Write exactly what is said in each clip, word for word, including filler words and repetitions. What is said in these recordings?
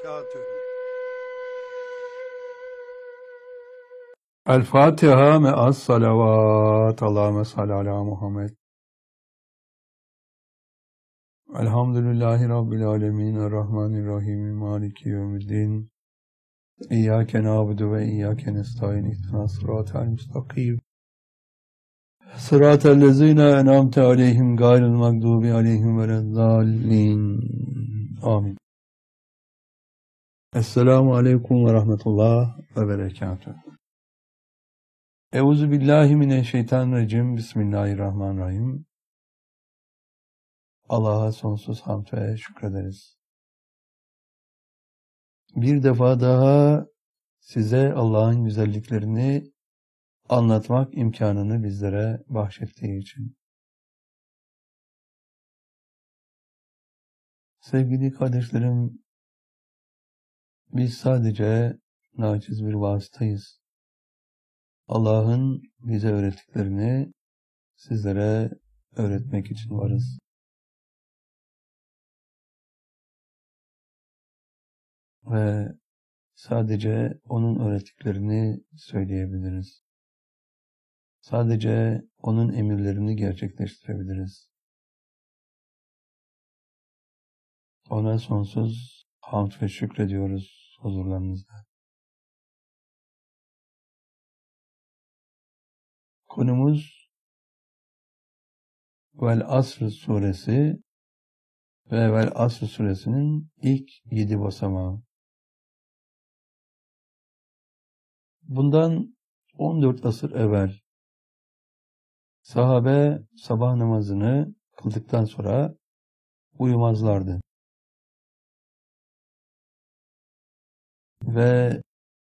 berekatühü. El Fatiha me'as salavat. Allahümme salli ala Muhammed. Elhamdülillahi Rabbil alemin. Errahmanirrahim. Maliki yevmiddin. İyyâke nâbudu ve iyyâke nestaîn. İhdinas sıratal müstakîm. Sıratel lezîne en'amte aleyhim gayril mağdûbi aleyhim velezzâllîn. Amin. Esselamu aleyküm ve rahmetullah ve berekatühü. Euzu billahi mineşşeytanirracim. Bismillahirrahmanirrahim. Allah'a sonsuz hamd ve şükrederiz. Bir defa daha size Allah'ın güzelliklerini anlatmak imkanını bizlere bahşettiği için. Sevgili kardeşlerim, biz sadece naciz bir vasıtayız. Allah'ın bize öğrettiklerini sizlere öğretmek için varız. Ve sadece onun öğrettiklerini söyleyebiliriz. Sadece onun emirlerini gerçekleştirebiliriz. Ona sonsuz hamd ve şükrediyoruz huzurlarınızda. Konumuz Vel Asr suresi ve Vel Asr suresinin ilk yedi basamağı. Bundan on dört asır evvel sahabe sabah namazını kıldıktan sonra uyumazlardı. Ve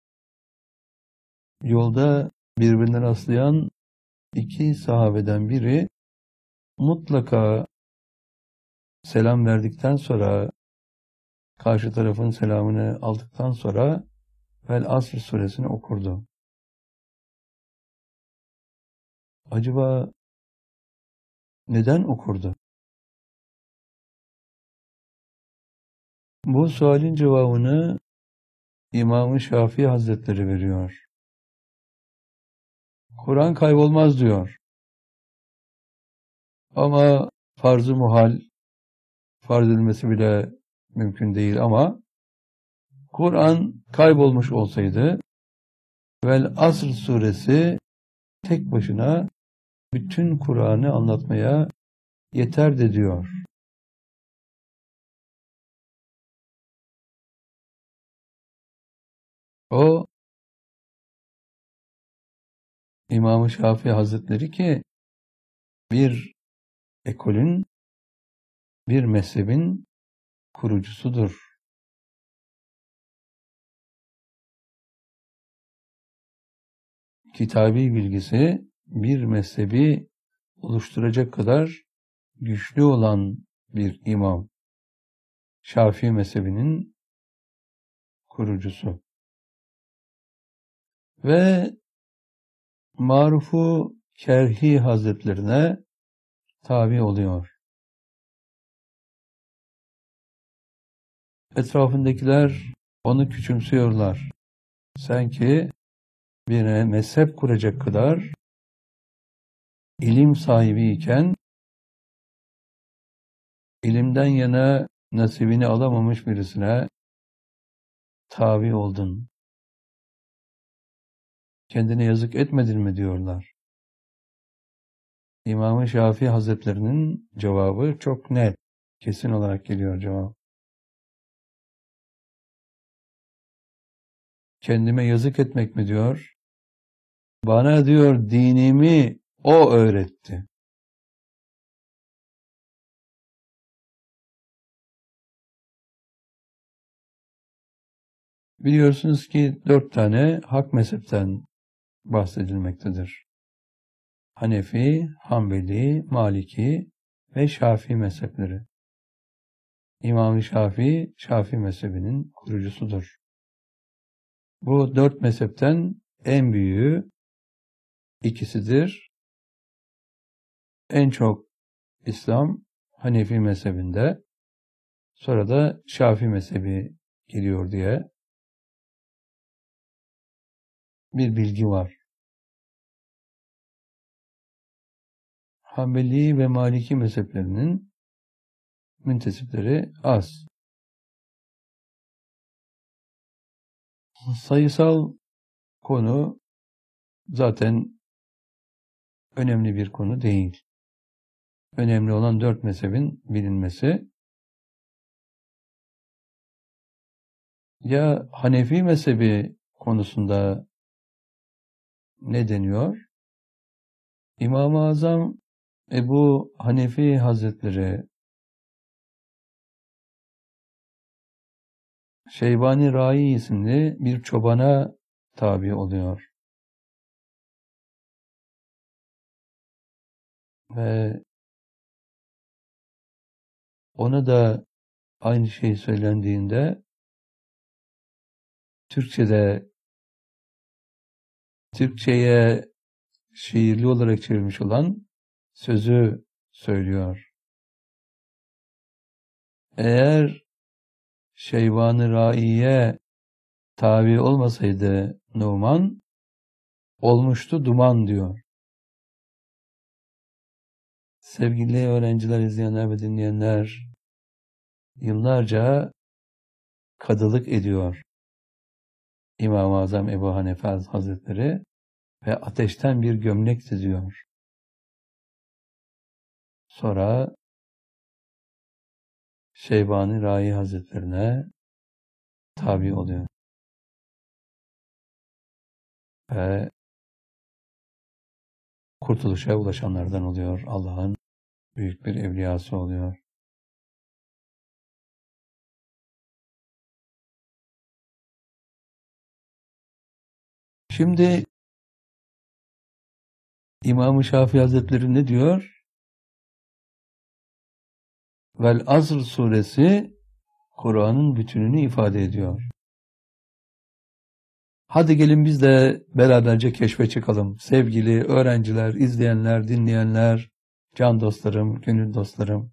yolda birbirine rastlayan iki sahabeden biri mutlaka selam verdikten sonra, karşı tarafın selamını aldıktan sonra Vel Asr suresini okurdu. Acaba neden okurdu? Bu sualin cevabını İmam-ı Şafii Hazretleri veriyor. Kur'an kaybolmaz diyor. Ama farz-ı muhal, farz edilmesi bile mümkün değil ama Kur'an kaybolmuş olsaydı Vel Asr suresi tek başına bütün Kur'an'ı anlatmaya yeterdi diyor. O İmam-ı Şafii Hazretleri ki bir ekolün, bir mezhebin kurucusudur. Kitabi bilgisi bir mezhebi oluşturacak kadar güçlü olan bir imam. Şafii mezhebinin kurucusu. Ve Maruf-u Kerhi Hazretlerine tabi oluyor. Etrafındakiler onu küçümsüyorlar. Sanki bir mezhep kuracak kadar ilim sahibiyken ilimden yana nasibini alamamış birisine tabi oldun. Kendine yazık etmedin mi diyorlar. İmam-ı Şafii Hazretlerinin cevabı çok net, kesin olarak geliyor cevap. Kendime yazık etmek mi diyor? Bana diyor dinimi o öğretti. Biliyorsunuz ki dört tane hak mezhepten bahsedilmektedir. Hanefi, Hanbeli, Maliki ve Şafii mezhepleri. İmam-ı Şafii, Şafii mezhebinin kurucusudur. Bu dört mezhepten en büyüğü ikisidir. En çok İslam Hanefi mezhebinde, sonra da Şafii mezhebi geliyor diye bir bilgi var. Hanbeli ve Maliki mezheplerinin müntesipleri az. Sayısal konu zaten önemli bir konu değil. Önemli olan dört mezhebin bilinmesi. Ya Hanefi mezhebi konusunda ne deniyor? İmam-ı Azam Ebu Hanefi Hazretleri Şeybani Rai isimli bir çobana tabi oluyor. Ve ona da aynı şey söylendiğinde Türkçe'de Türkçe'ye şiirli olarak çevirmiş olan sözü söylüyor. Eğer Şeyban-ı Rai'ye tabi olmasaydı Numan, olmuştu duman diyor. Sevgili öğrenciler, izleyenler ve dinleyenler, yıllarca kadılık ediyor İmam-ı Azam Ebu Hanife Hazretleri ve ateşten bir gömlek diziyor. Sonra Şeyban-ı Rai Hazretlerine tabi oluyor. Ve kurtuluşa ulaşanlardan oluyor. Allah'ın büyük bir evliyası oluyor. Şimdi İmam-ı Şafii Hazretleri ne diyor? Vel Asr suresi Kur'an'ın bütününü ifade ediyor. Hadi gelin biz de beraberce keşfe çıkalım. Sevgili öğrenciler, izleyenler, dinleyenler, can dostlarım, gönül dostlarım.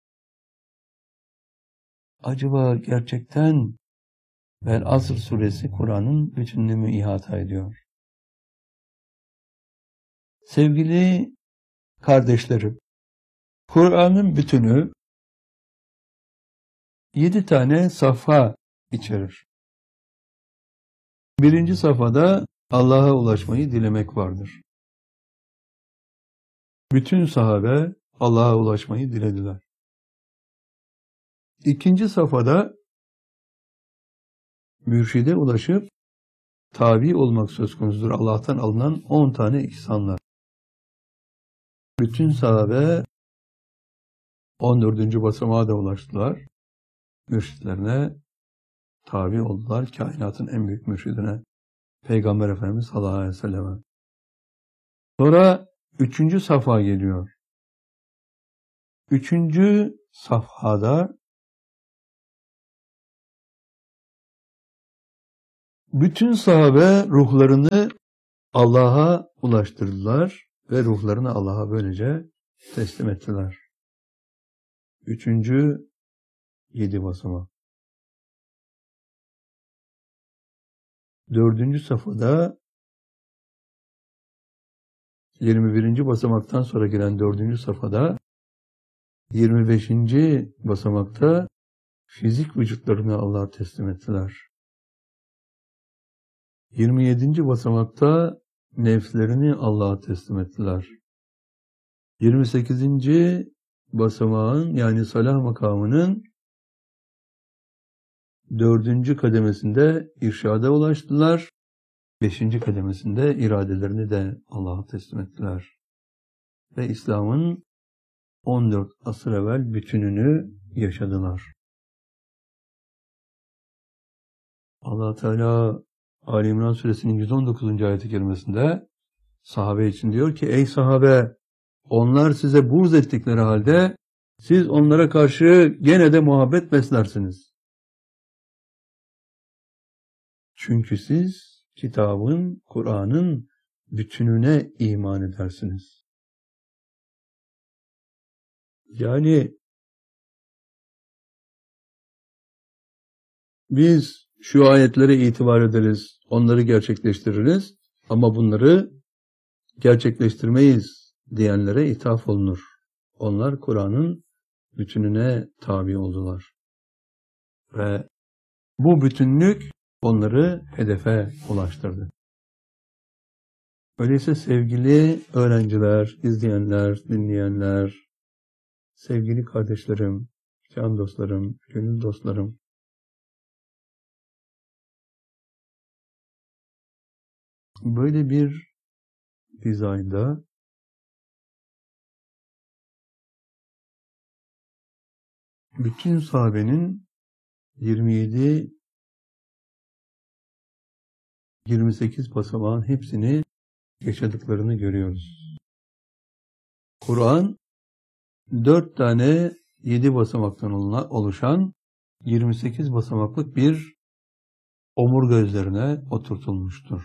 Acaba gerçekten Vel Asr suresi Kur'an'ın bütününü mü ihata ediyor? Sevgili kardeşlerim, Kur'an'ın bütünü yedi tane safha içerir. Birinci safhada Allah'a ulaşmayı dilemek vardır. Bütün sahabe Allah'a ulaşmayı dilediler. İkinci safhada mürşide ulaşıp tabi olmak söz konusudur. Allah'tan alınan on tane ihsanlar. Bütün sahabe on dördüncü basamağa da ulaştılar. Mürşitlerine tabi oldular. Kainatın en büyük mürşidine, Peygamber Efendimiz sallallahu aleyhi ve selleme. Sonra üçüncü safha geliyor. Üçüncü safhada bütün sahabe ruhlarını Allah'a ulaştırdılar ve ruhlarını Allah'a böylece teslim ettiler. Üçüncü yedi basamak. Dördüncü safhada yirmi birinci basamaktan sonra giren dördüncü safhada yirmi beşinci basamakta fizik vücutlarını Allah'a teslim ettiler. yirmi yedinci basamakta nefslerini Allah'a teslim ettiler. yirmi sekizinci basamağın yani salah makamının dördüncü kademesinde irşada ulaştılar. Beşinci kademesinde iradelerini de Allah'a teslim ettiler. Ve İslam'ın on dört asır evvel bütününü yaşadılar. Allah Teala Ali İmran suresinin yüz on dokuzuncu ayet-i kerimesinde sahabe için diyor ki, ey sahabe, onlar size buğz ettikleri halde siz onlara karşı gene de muhabbet beslersiniz. Çünkü siz kitabın, Kur'an'ın bütününe iman edersiniz. Yani biz şu ayetlere itibar ederiz, onları gerçekleştiririz ama bunları gerçekleştirmeyiz diyenlere ithaf olunur. Onlar Kur'an'ın bütününe tabi oldular. Ve bu bütünlük onları hedefe ulaştırdı. Öyleyse sevgili öğrenciler, izleyenler, dinleyenler, sevgili kardeşlerim, can dostlarım, gönül dostlarım, böyle bir dizaynda bütün sahabenin yirmi yedi yirmi sekiz basamağın hepsini yaşadıklarını görüyoruz. Kur'an dört tane yedi basamaktan oluşan yirmi sekiz basamaklık bir omurga üzerine oturtulmuştur.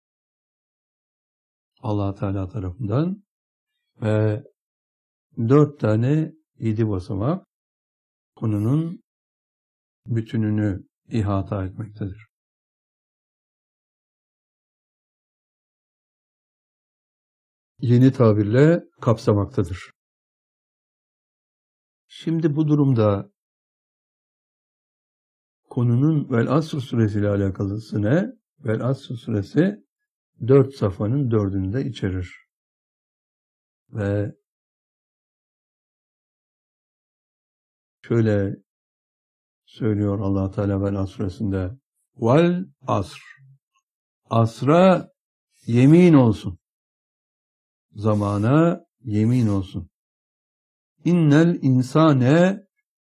Allah Teala tarafından ve dört tane yedi basamak konunun bütününü ihata etmektedir. Yeni tabirle kapsamaktadır. Şimdi bu durumda konunun Vel Asr suresi ile alakalısı ne? Vel Asr suresi dört safhanın dördünü de içerir. Ve şöyle söylüyor Allah Teala Vel Asr suresinde: Vel Asr. Asra yemin olsun. Zamana yemin olsun. İnnel insane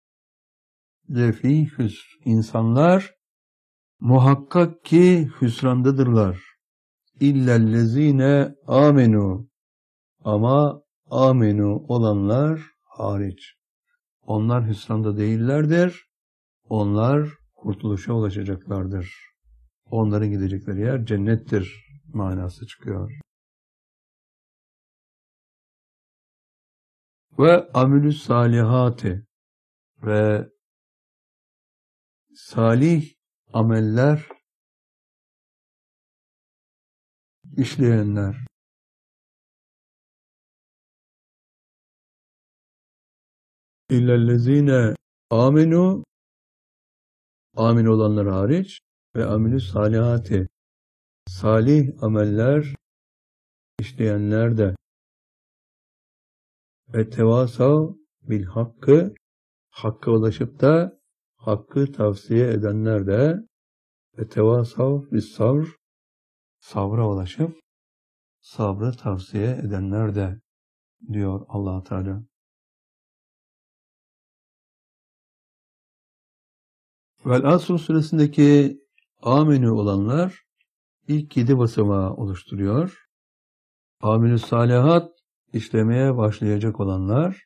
lefî hüsr. İnsanlar muhakkak ki hüsrandadırlar. İllellezine amenu. Ama amenu olanlar hariç. Onlar hüsranda değillerdir. Onlar kurtuluşa ulaşacaklardır. Onların gidecekleri yer cennettir manası çıkıyor. Ve amülü salihati ve salih ameller işleyenler. İllellezine amenu, amin olanlar hariç, ve amilü salihati, salih ameller işleyenler de, ve tevasav bil hakkı, hakka ulaşıp da hakkı tavsiye edenler de, ve tevasav bis sabr, sabra ulaşıp sabrı tavsiye edenler de diyor Allah Teala. Vel Asr suresindeki amenü olanlar ilk yedi basamağı oluşturuyor. Amilü salihat işlemeye başlayacak olanlar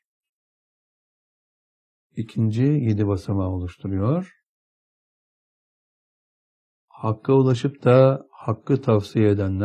ikinci yedi basamağı oluşturuyor. Hakka ulaşıp da hakkı tavsiye edenler